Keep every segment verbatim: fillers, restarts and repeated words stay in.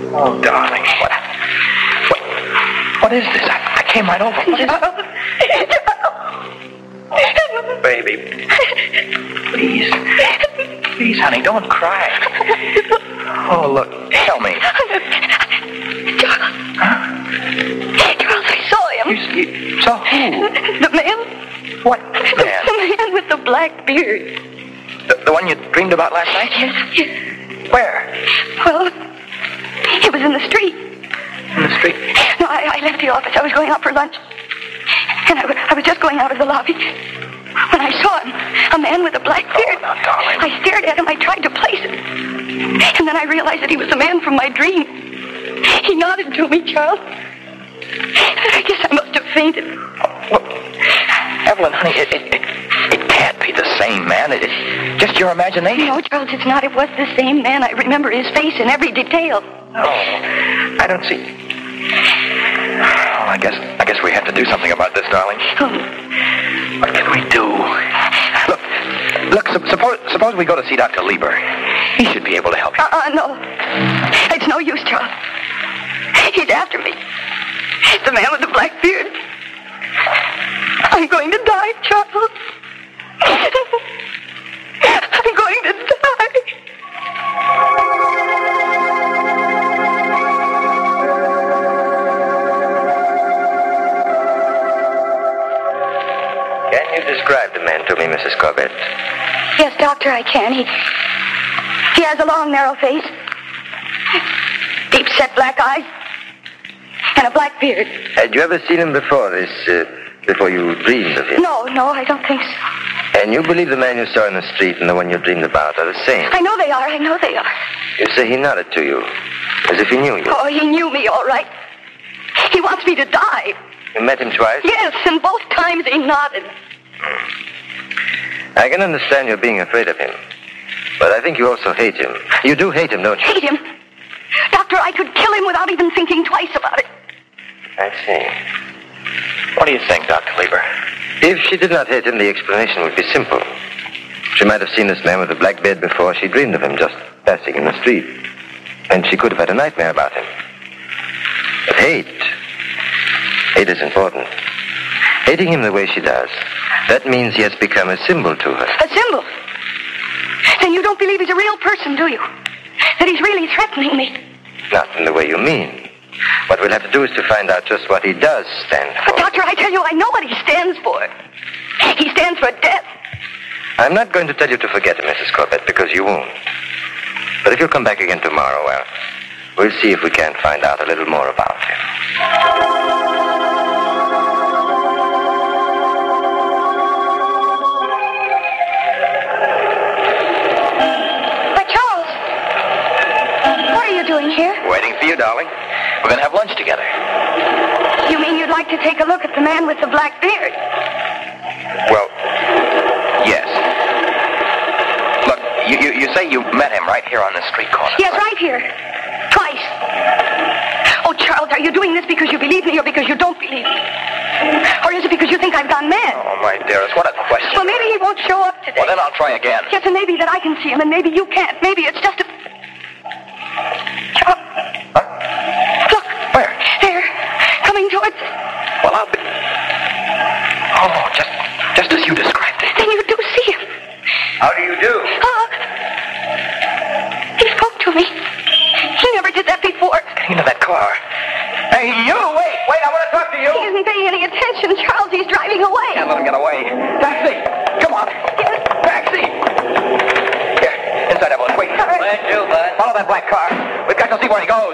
Oh, darling, what? What, what is this? I, I came right over. What is it? Baby. Please. Please, honey, don't cry. Oh, look, tell me. Charles. Huh? Charles, I saw him. You, you saw who? The man. What man? The man with the black beard. The, the one you dreamed about last night? Yes, yes. Where? Well, he was in the street. In the street? No, I, I left the office. I was going out for lunch. And I, w- I was just going out of the lobby when I saw him, a man with a black beard. Oh, now, darling. I stared at him. I tried to place it. And then I realized that he was the man from my dream. He nodded to me, Charles. I guess I must have fainted. Well, Evelyn, honey, it, it, it, it can't be the same man. It, it's just your imagination. No, Charles, it's not. It was the same man. I remember his face in every detail. No, I don't see. Well, I guess I guess we have to do something about this, darling. Oh. What can we do? Look, look. Su- suppose suppose we go to see Doctor Lieber. He should be able to help you. Uh-uh, no. It's no use, Charles. He's after me. The man with the black beard. I'm going to die, Charles. I'm going to die. Can you describe the man to me, Missus Corbett? Yes, Doctor, I can. He, he has a long, narrow face, deep-set black eyes, and a black beard. Had you ever seen him before this, uh, before you dreamed of him? No, no, I don't think so. And you believe the man you saw in the street and the one you dreamed about are the same? I know they are, I know they are. You say he nodded to you, as if he knew you. Oh, he knew me, all right. He wants me to die. You met him twice? Yes, and both times he nodded. I can understand your being afraid of him. But I think you also hate him. You do hate him, don't you? Hate him? Doctor, I could kill him without even thinking twice about it. I see. What do you think, Doctor Lieber? If she did not hate him, the explanation would be simple. She might have seen this man with a black beard before she dreamed of him just passing in the street. And she could have had a nightmare about him. But hate... Hate is important. Hating him the way she does, that means he has become a symbol to her. A symbol? Then you don't believe he's a real person, do you? That he's really threatening me? Not in the way you mean. What we'll have to do is to find out just what he does stand for. But, Doctor, I tell you, I know what he stands for. He stands for death. I'm not going to tell you to forget him, Missus Corbett, because you won't. But if you'll come back again tomorrow, well, we'll see if we can't find out a little more about him. Doing here? Waiting for you, darling. We're going to have lunch together. You mean you'd like to take a look at the man with the black beard? Well, yes. Look, you, you, you say you met him right here on the street corner. Yes, right here. Twice. Oh, Charles, are you doing this because you believe me or because you don't believe me? Or is it because you think I've gone mad? Oh, my dearest, what a question. Well, maybe he won't show up today. Well, then I'll try again. Yes, and maybe that I can see him, and maybe you can't. Maybe it's just a... Charles. Huh? Look. Where? There. Coming towards us. Well, I'll be... Oh, just, just as you described it. Then you do see him. How do you do? Uh, he spoke to me. He never did that before. Get into that car. Hey, you! Wait, wait, I want to talk to you. He isn't paying any attention, Charles. He's driving away. Can't let him get away. Taxi! Come on. Taxi! Here, inside, Evelyn. Wait. All right. Where'd you, bud? Follow that black car. We've got to see where he goes.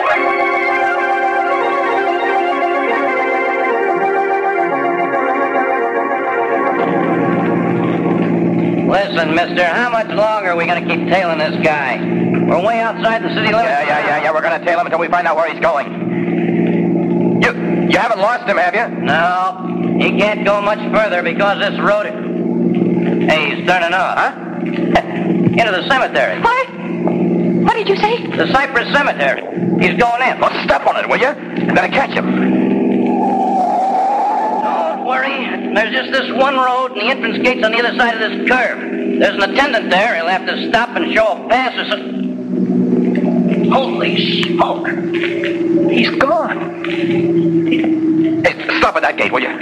Listen, mister, how much longer are we going to keep tailing this guy? We're way outside the city limits. Yeah, yeah, yeah, yeah. We're going to tail him until we find out where he's going. You, you haven't lost him, have you? No, he can't go much further because this road... Hey, he's turning off. Huh? Into the cemetery. What? What did you say? The Cypress Cemetery. He's going in. Well, step on it, will you? I'm going to catch him. Don't worry. There's just this one road, and the entrance gate's on the other side of this curve. There's an attendant there. He'll have to stop and show a pass or something. Holy smoke. He's gone. Hey, stop at that gate, will you?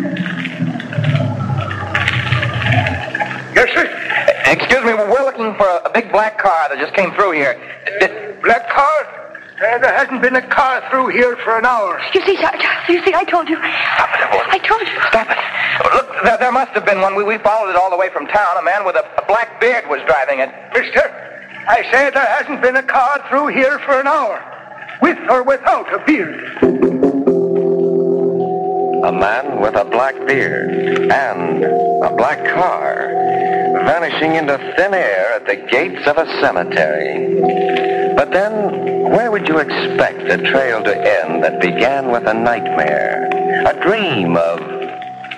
Yes, sir. Excuse me, we're looking for a, a big black car that just came through here. Did, Black car? Uh, there hasn't been a car through here for an hour. You see, Sergeant, you see, I told you. Stop it, Evelyn. I told you. Stop it. Look, there, there must have been one. We, we followed it all the way from town. A man with a, a black beard was driving it. Mister, I say there hasn't been a car through here for an hour, with or without a beard. A man with a black beard and a black car vanishing into thin air at the gates of a cemetery. But then, where would you expect a trail to end that began with a nightmare, a dream of